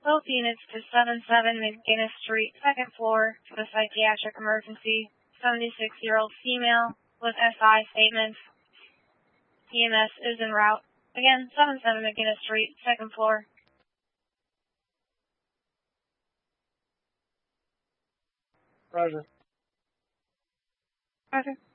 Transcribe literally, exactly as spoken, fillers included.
Both units to seven seven McGinnis Street, second floor, for the psychiatric emergency. seventy-six-year-old female with S I statements. E M S is en route. Again, seven seven McGinnis Street, second floor. Roger. Roger.